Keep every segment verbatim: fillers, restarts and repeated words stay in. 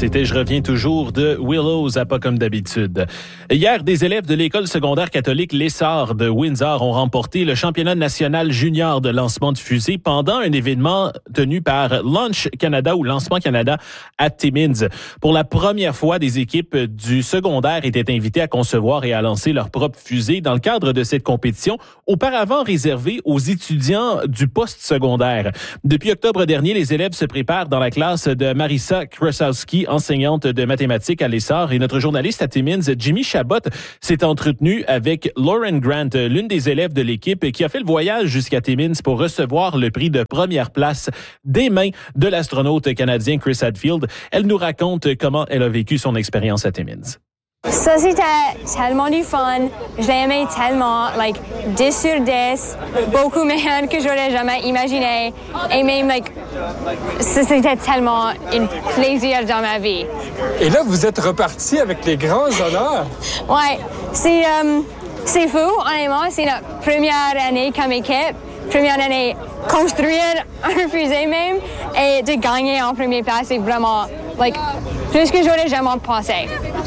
C'était « Je reviens toujours » de Willows, à pas comme d'habitude. Hier, des élèves de l'école secondaire catholique L'Essor de Windsor ont remporté le championnat national junior de lancement de fusée pendant un événement tenu par Launch Canada ou Lancement Canada à Timmins. Pour la première fois, des équipes du secondaire étaient invitées à concevoir et à lancer leur propre fusée dans le cadre de cette compétition, auparavant réservée aux étudiants du post-secondaire. Depuis octobre dernier, les élèves se préparent dans la classe de Marissa Krasowski, enseignante de mathématiques à l'Essor, et notre journaliste à Timmins, Jimmy Chabot, s'est entretenu avec Lauren Grant, l'une des élèves de l'équipe qui a fait le voyage jusqu'à Timmins pour recevoir le prix de première place des mains de l'astronaute canadien Chris Hadfield. Elle nous raconte comment elle a vécu son expérience à Timmins. Ça, c'était tellement du fun. Je l'ai aimé tellement. Like, dix sur dix. Beaucoup meilleur que j'aurais jamais imaginé. Et même, like, ça, c'était tellement un plaisir dans ma vie. Et là, vous êtes reparti avec les grands honneurs. Ouais. C'est, um, c'est fou, honnêtement. C'est notre première année comme équipe. Première année construire un fusée même. Et de gagner en première place, c'est vraiment, like, plus que j'aurais jamais pensé.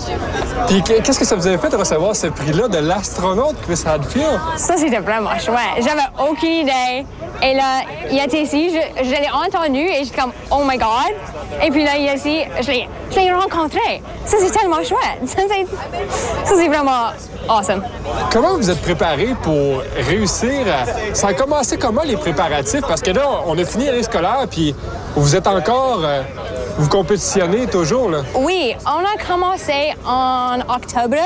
Puis qu'est-ce que ça vous avait fait de recevoir ce prix-là de l'astronaute Chris Hadfield? Ça, c'était vraiment chouette. J'avais aucune idée. Et là, il était ici, je, je l'ai entendu et j'étais comme « Oh my God! » Et puis là, il est ici, je l'ai, je l'ai rencontré. Ça, c'est tellement chouette. Ça, c'est, ça, c'est vraiment awesome. Comment vous êtes préparé pour réussir à... Ça a commencé comment, les préparatifs? Parce que là, on a fini l'année scolaire, puis vous êtes encore... Euh, vous compétitionnez toujours, là? Oui, on a commencé en octobre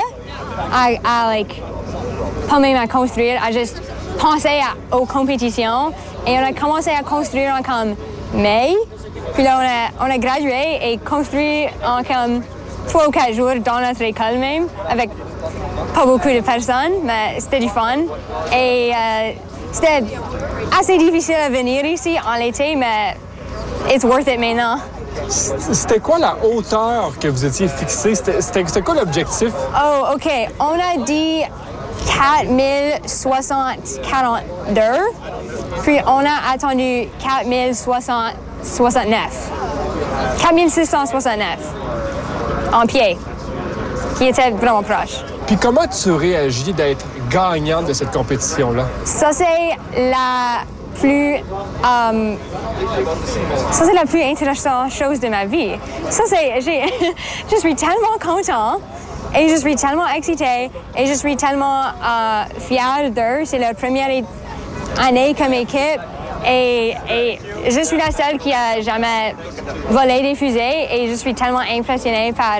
à, à like, pas même à construire, à juste penser à, aux compétitions. Et on a commencé à construire en comme mai. Puis là, on a, on a gradué et construit en comme trois ou quatre jours dans notre école même, avec pas beaucoup de personnes, mais c'était du fun. Et euh, c'était assez difficile à venir ici en l'été, mais it's worth it maintenant. C'était quoi la hauteur que vous étiez fixée? C'était, c'était, c'était quoi l'objectif? Oh, OK. On a dit quatre mille soixante quarante-deux, puis on a attendu quatre mille soixante-neuf. quatre mille six cent soixante-neuf en pied, qui était vraiment proche. Puis comment tu réagis d'être gagnante de cette compétition-là? Ça, c'est la plus... Um, ça, c'est la plus intéressante chose de ma vie. Ça, c'est... J'ai, je suis tellement content et je suis tellement excitée et je suis tellement uh, fière d'eux. C'est leur première année comme équipe et, et je suis la seule qui a jamais volé des fusées et je suis tellement impressionnée par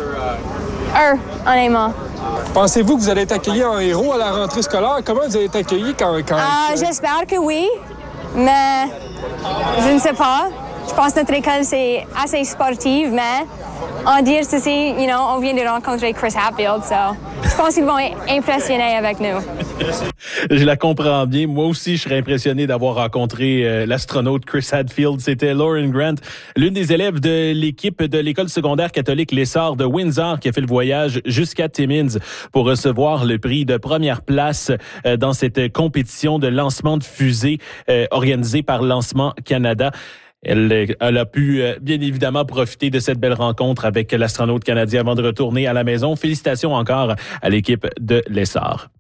eux, honnêtement. Pensez-vous que vous allez être accueillis en héros à la rentrée scolaire? Comment vous allez être accueillis quand... quand... Uh, j'espère que oui, mais je ne sais pas. Je pense que notre école, c'est assez sportive, mais en dire ceci, you know, on vient de rencontrer Chris Hadfield, so je pense qu'ils vont être impressionnés avec nous. Je la comprends bien. Moi aussi, je serais impressionné d'avoir rencontré euh, l'astronaute Chris Hadfield. C'était Lauren Grant, l'une des élèves de l'équipe de l'école secondaire catholique L'Essor de Windsor, qui a fait le voyage jusqu'à Timmins pour recevoir le prix de première place euh, dans cette compétition de lancement de fusée euh, organisée par Lancement Canada. Elle, elle a pu euh, bien évidemment profiter de cette belle rencontre avec l'astronaute canadien avant de retourner à la maison. Félicitations encore à l'équipe de L'Essor.